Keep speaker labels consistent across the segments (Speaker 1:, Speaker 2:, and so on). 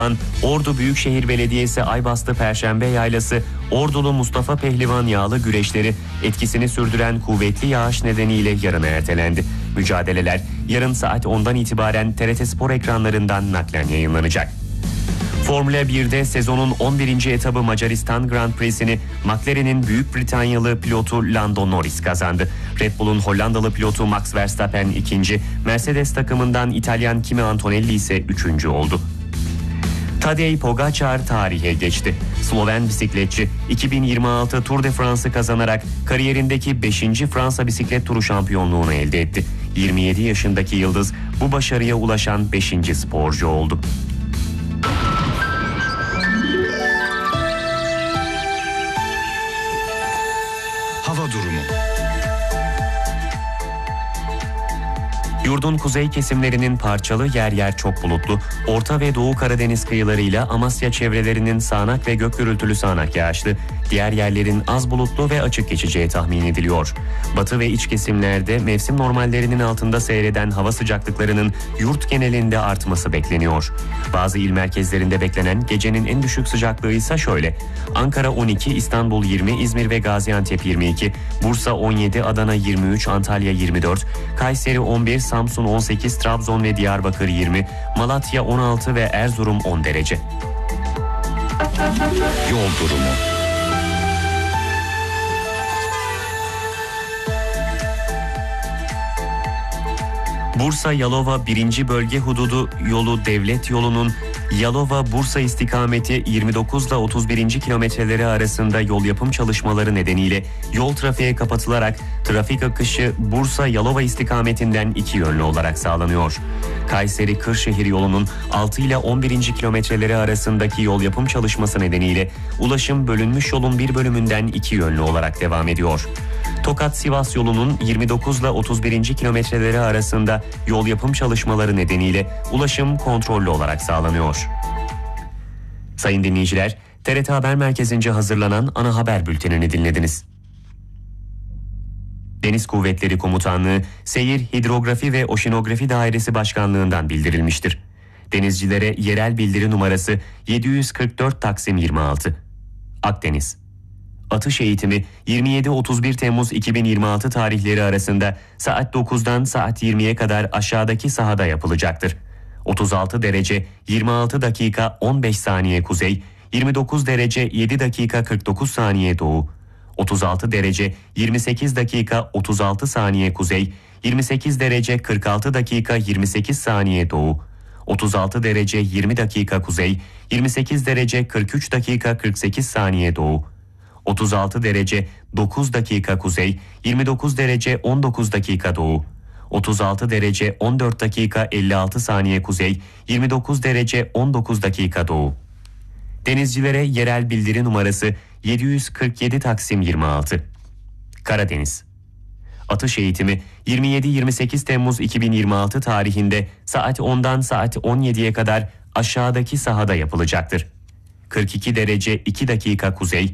Speaker 1: Ordu Büyükşehir Belediyesi Aybastı Perşembe Yaylası Ordulu Mustafa Pehlivan yağlı güreşleri etkisini sürdüren kuvvetli yağış nedeniyle yarına ertelendi. Mücadeleler yarın saat 10'dan itibaren TRT Spor ekranlarından naklen yayınlanacak. Formula 1'de sezonun 11. etabı Macaristan Grand Prix'sini McLaren'in Büyük Britanyalı pilotu Lando Norris kazandı. Red Bull'un Hollandalı pilotu Max Verstappen ikinci, Mercedes takımından İtalyan Kimi Antonelli ise üçüncü oldu. Tadej Pogačar tarihe geçti. Sloven bisikletçi 2026 Tour de France'ı kazanarak kariyerindeki 5. Fransa bisiklet turu şampiyonluğunu elde etti. 27 yaşındaki yıldız bu başarıya ulaşan 5. sporcu oldu.
Speaker 2: Hava durumu.
Speaker 1: Yurdun kuzey kesimlerinin parçalı yer yer çok bulutlu, Orta ve Doğu Karadeniz kıyılarıyla Amasya çevrelerinin sağanak ve gök gürültülü sağanak yağışlı, diğer yerlerin az bulutlu ve açık geçeceği tahmin ediliyor. Batı ve iç kesimlerde mevsim normallerinin altında seyreden hava sıcaklıklarının yurt genelinde artması bekleniyor. Bazı il merkezlerinde beklenen gecenin en düşük sıcaklığı ise şöyle: Ankara 12, İstanbul 20, İzmir ve Gaziantep 22, Bursa 17, Adana 23, Antalya 24, Kayseri 11, Samsun 18, Trabzon ve Diyarbakır 20, Malatya 16 ve Erzurum 10 derece.
Speaker 2: Yol durumu.
Speaker 1: Bursa-Yalova 1. Bölge Hududu Yolu Devlet Yolu'nun Yalova-Bursa istikameti 29 ile 31. kilometreleri arasında yol yapım çalışmaları nedeniyle yol trafiğe kapatılarak trafik akışı Bursa-Yalova istikametinden iki yönlü olarak sağlanıyor. Kayseri-Kırşehir yolunun 6 ile 11. kilometreleri arasındaki yol yapım çalışması nedeniyle ulaşım bölünmüş yolun bir bölümünden iki yönlü olarak devam ediyor. Tokat-Sivas yolunun 29 ile 31. kilometreleri arasında yol yapım çalışmaları nedeniyle ulaşım kontrollü olarak sağlanıyor. Sayın dinleyiciler, TRT Haber Merkezi'nce hazırlanan ana haber bültenini dinlediniz. Deniz Kuvvetleri Komutanlığı, Seyir, Hidrografi ve Oşinografi Dairesi Başkanlığı'ndan bildirilmiştir. Denizcilere yerel bildiri numarası 744 Taksim 26. Akdeniz. Atış eğitimi 27-31 Temmuz 2026 tarihleri arasında saat 9'dan saat 20'ye kadar aşağıdaki sahada yapılacaktır. 36 derece 26 dakika 15 saniye kuzey, 29 derece 7 dakika 49 saniye doğu, 36 derece 28 dakika 36 saniye kuzey, 28 derece 46 dakika 28 saniye doğu, 36 derece 20 dakika kuzey, 28 derece 43 dakika 48 saniye doğu, 36 derece 9 dakika kuzey, 29 derece 19 dakika doğu, 36 derece 14 dakika 56 saniye kuzey, 29 derece 19 dakika doğu. Denizcilere yerel bildiri numarası 747 Taksim 26. Karadeniz. Atış eğitimi 27-28 Temmuz 2026 tarihinde saat 10'dan saat 17'ye kadar aşağıdaki sahada yapılacaktır. 42 derece 2 dakika kuzey,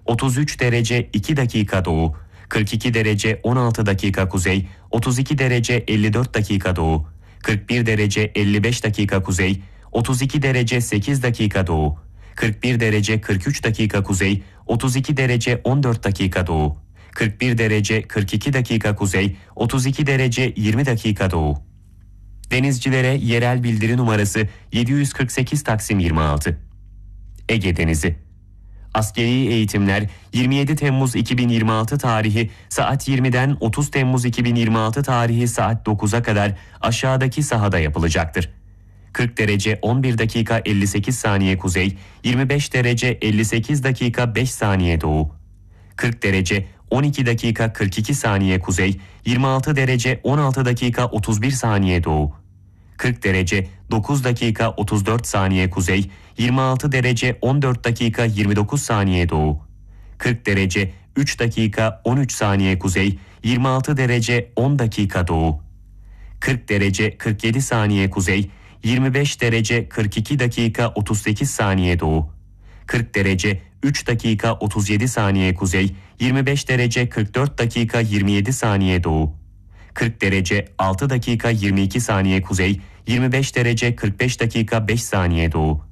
Speaker 1: 33 derece 2 dakika doğu, 42 derece 16 dakika kuzey, 32 derece 54 dakika doğu, 41 derece 55 dakika kuzey, 32 derece 8 dakika doğu, 41 derece 43 dakika kuzey, 32 derece 14 dakika doğu, 41 derece 42 dakika kuzey, 32 derece 20 dakika doğu. Denizcilere yerel bildiri numarası 748 Taksim 26. Ege Denizi. Askeri eğitimler 27 Temmuz 2026 tarihi saat 20'den 30 Temmuz 2026 tarihi saat 9'a kadar aşağıdaki sahada yapılacaktır. 40 derece 11 dakika 58 saniye kuzey, 25 derece 58 dakika 5 saniye doğu, 40 derece 12 dakika 42 saniye kuzey, 26 derece 16 dakika 31 saniye doğu, 40 derece 9 dakika 34 saniye kuzey, 26 derece 14 dakika 29 saniye doğu, 40 derece 3 dakika 13 saniye kuzey, 26 derece 10 dakika doğu, 40 derece 47 saniye kuzey, 25 derece 42 dakika 38 saniye doğu, 40 derece 3 dakika 37 saniye kuzey, 25 derece 44 dakika 27 saniye doğu, 40 derece 6 dakika 22 saniye kuzey, 25 derece 45 dakika 5 saniye doğu,